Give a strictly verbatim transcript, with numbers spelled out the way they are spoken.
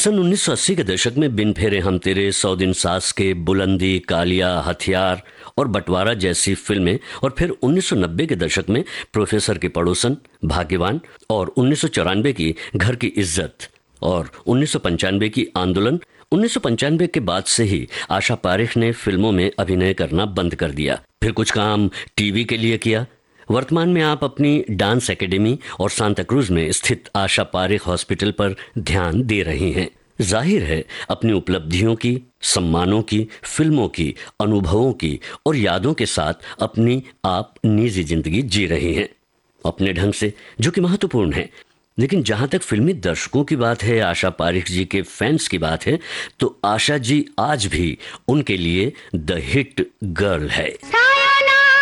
सन उन्नीस सौ अस्सी के दशक में बिन फेरे हम तेरे, सौ दिन सास के, बुलंदी, कालिया, हथियार और बंटवारा जैसी फिल्में, और फिर उन्नीस सौ नब्बे के दशक में प्रोफेसर की पड़ोसन, भाग्यवान, और उन्नीस सौ चौरानवे की घर की इज्जत, और उन्नीस सौ पंचानवे की आंदोलन। उन्नीस सौ पंचानवे के बाद से ही आशा पारेख ने फिल्मों में अभिनय करना बंद कर दिया। फिर कुछ काम टीवी के लिए किया। वर्तमान में आप अपनी डांस एकेडमी और सांता क्रूज में स्थित आशा पारेख हॉस्पिटल पर ध्यान दे रही हैं। जाहिर है अपनी उपलब्धियों की, सम्मानों की, फिल्मों की, अनुभवों की और यादों के साथ अपनी आप निजी जिंदगी जी रही हैं, अपने ढंग से, जो कि महत्वपूर्ण है। लेकिन जहां तक फिल्मी दर्शकों की बात है, आशा पारेख जी के फैंस की बात है, तो आशा जी आज भी उनके लिए द हिट गर्ल है।